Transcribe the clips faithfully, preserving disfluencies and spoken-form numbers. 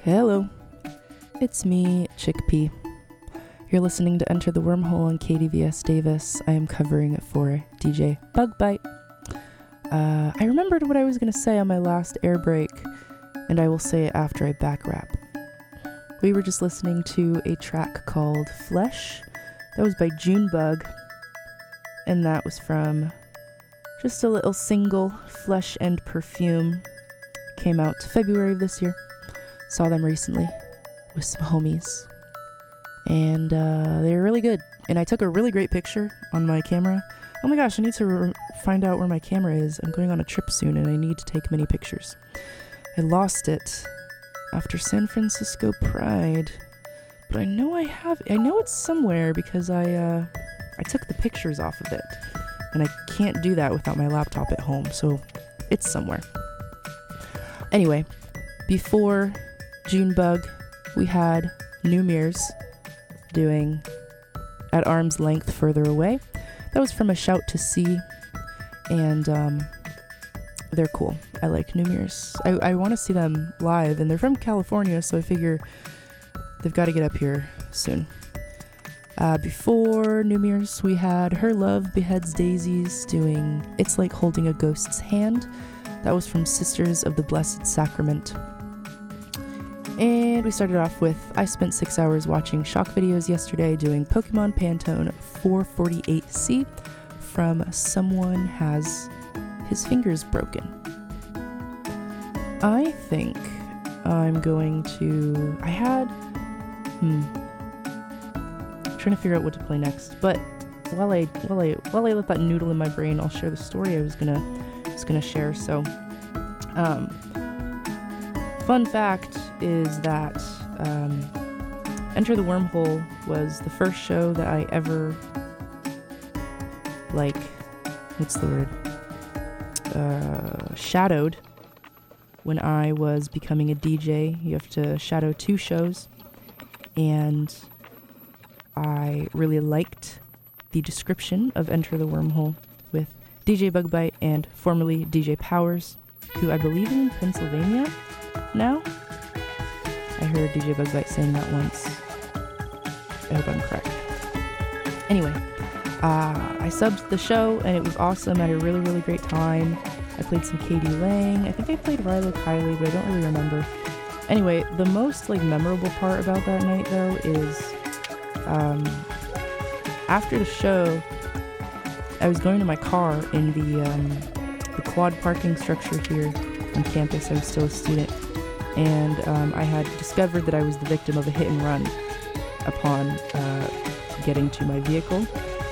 Hello, it's me, Chickpea. You're listening to Enter the Wormhole on K D V S Davis. I am covering for D J Bugbite. Uh, I remembered what I was going to say on my last air break, and I will say it after I back rap. We were just listening to a track called Flesh. That was by Junebug, and that was from just a little single, Flesh and Perfume. Came out February of this year. Saw them recently with some homies, and uh, they were really good. And I took a really great picture on my camera. Oh my gosh, I need to re- find out where my camera is. I'm going on a trip soon, and I need to take many pictures. I lost it after San Francisco Pride, but I know I have. I know it's somewhere because I uh, I took the pictures off of it, and I can't do that without my laptop at home. So it's somewhere. Anyway, before Junebug, we had Numirs doing At Arm's Length Further Away. That was from A Shout to Sea, and um, they're cool. I like Numirs. I, I want to see them live, and they're from California, so I figure they've got to get up here soon. Uh, before Numirs, we had Her Love Beheads Daisies doing It's Like Holding a Ghost's Hand. That was from Sisters of the Blessed Sacrament. And we started off with I spent six hours watching shock videos yesterday doing Pokemon Pantone four forty-eight C from Someone Has His Fingers Broken. I think I'm going to... I had... Hmm. I'm trying to figure out what to play next. But while I while I while I let that noodle in my brain, I'll share the story I was gonna was gonna share. So, um, fun fact is that um, Enter the Wormhole was the first show that I ever, like, what's the word, uh, shadowed when I was becoming a D J. You have to shadow two shows, and I really liked the description of Enter the Wormhole with D J Bugbite and formerly D J Powers, who I believe in Pennsylvania now. I heard D J Bugbite saying that once. I hope I'm correct. Anyway, uh, I subbed the show, and it was awesome. I had a really, really great time. I played some Katie Lang. I think I played Rilo Kiley, but I don't really remember. Anyway, the most like memorable part about that night, though, is um, after the show, I was going to my car in the um, the quad parking structure here on campus. I was still a student. And um, I had discovered that I was the victim of a hit and run upon uh, getting to my vehicle.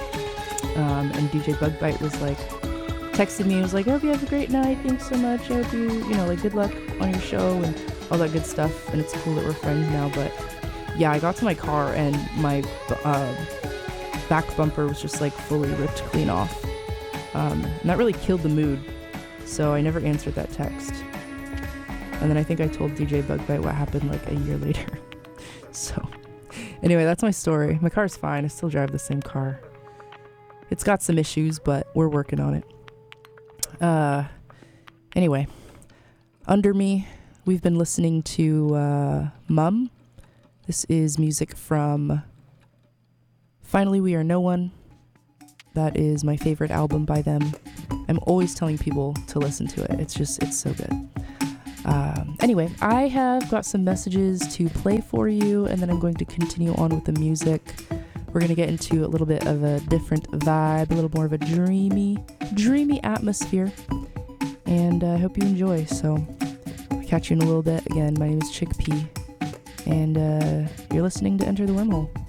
Um, and D J Bugbite was like, texted me, he was like, I hope you have a great night, thanks so much, I hope you, you know, like, good luck on your show, and all that good stuff, and it's cool that we're friends now. But yeah, I got to my car, and my uh, back bumper was just, like, fully ripped clean off. Um, and that really killed the mood, so I never answered that text. And then I think I told D J Bugbite what happened like a year later. So, anyway, that's my story. My car's fine. I still drive the same car. It's got some issues, but we're working on it. Uh, anyway, under me, we've been listening to uh, Mum. This is music from Finally We Are No One. That is my favorite album by them. I'm always telling people to listen to it. It's just, it's so good. Um, anyway, I have got some messages to play for you, and then I'm going to continue on with the music. We're going to get into a little bit of a different vibe, a little more of a dreamy, dreamy atmosphere, and I uh, hope you enjoy. So, I'll catch you in a little bit. Again, my name is Chickpea, and uh, you're listening to Enter the Wormhole.